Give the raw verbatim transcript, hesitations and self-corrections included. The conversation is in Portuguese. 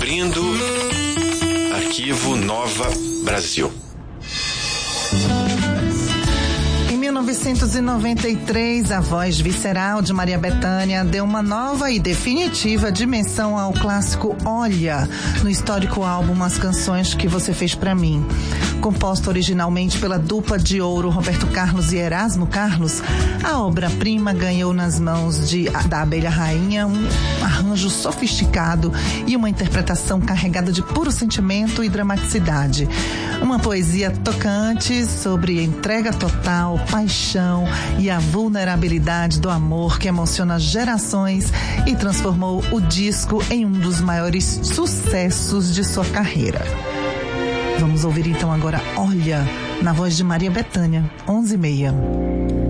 Abrindo Arquivo Nova Brasil. Em mil novecentos e noventa e três, a voz visceral de Maria Bethânia deu uma nova e definitiva dimensão ao clássico Olha, no histórico álbum As Canções que Você Fez Pra Mim. Composta originalmente pela dupla de ouro Roberto Carlos e Erasmo Carlos, a obra-prima ganhou nas mãos de, da Abelha Rainha um arranjo sofisticado e uma interpretação carregada de puro sentimento e dramaticidade. Uma poesia tocante sobre entrega total, paixão e a vulnerabilidade do amor que emociona gerações e transformou o disco em um dos maiores sucessos de sua carreira. Vamos ouvir então agora Olha, na voz de Maria Bethânia, onze e meia.